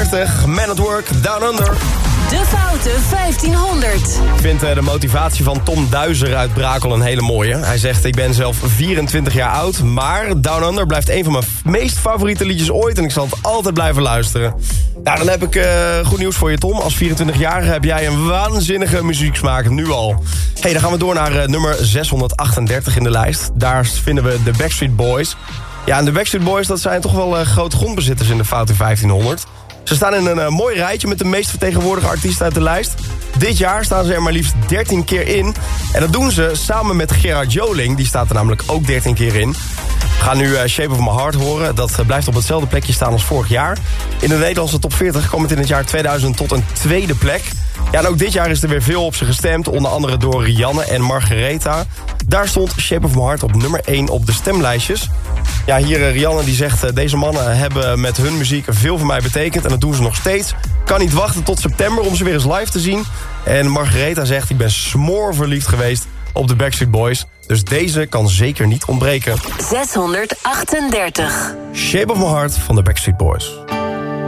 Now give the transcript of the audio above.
38, Man at Work, Down Under. De Foute 1500. Ik vind de motivatie van Tom Duizer uit Brakel een hele mooie. Hij zegt, ik ben zelf 24 jaar oud, maar Down Under blijft een van mijn meest favoriete liedjes ooit en ik zal het altijd blijven luisteren. Nou, dan heb ik goed nieuws voor je, Tom. Als 24-jarige heb jij een waanzinnige muzieksmaak, nu al. Hey, dan gaan we door naar nummer 638 in de lijst. Daar vinden we de Backstreet Boys. Ja, en de Backstreet Boys, dat zijn toch wel grote grondbezitters in de Foute 1500. Ze staan in een mooi rijtje met de meest vertegenwoordigde artiesten uit de lijst. Dit jaar staan ze er maar liefst 13 keer in. En dat doen ze samen met Gerard Joling. Die staat er namelijk ook 13 keer in. We gaan nu Shape of My Heart horen. Dat blijft op hetzelfde plekje staan als vorig jaar. In de Nederlandse top 40 kwam het in het jaar 2000 tot een tweede plek. Ja, en ook dit jaar is er weer veel op ze gestemd. Onder andere door Rianne en Margaretha. Daar stond Shape of My Heart op nummer 1 op de stemlijstjes. Ja, hier Rianne die zegt, deze mannen hebben met hun muziek veel voor mij betekend. En dat doen ze nog steeds. Kan niet wachten tot september om ze weer eens live te zien. En Margaretha zegt, ik ben smoorverliefd geweest op de Backstreet Boys. Dus deze kan zeker niet ontbreken. 638. Shape of My Heart van de Backstreet Boys.